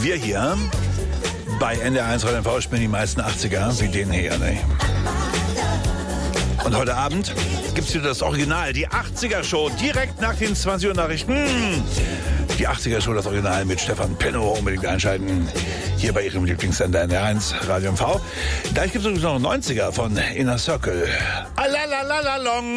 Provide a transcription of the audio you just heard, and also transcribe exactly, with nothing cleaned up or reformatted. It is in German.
wir hier bei N D R eins Radio M V spielen die meisten achtziger, wie den hier, ne? Und heute Abend gibt's wieder das Original, die achtziger-Show, direkt nach den zwanzig Uhr Nachrichten. Die achtziger-Show, das Original mit Stefan Penno, unbedingt einschalten. Hier bei Ihrem Lieblingssender N D R eins Radio M V. Gleich gibt's übrigens noch neunziger von Inner Circle. Alalalalong.